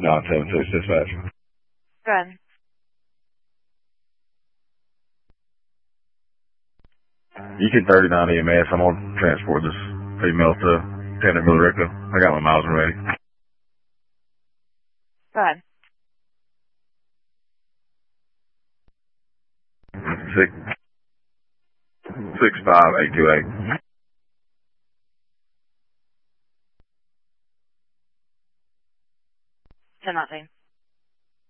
976 dispatch. Go ahead. EQ 39 EMS. I'm going to transport this female to Tanner Millerica. I got my miles ready. Go ahead. 65828.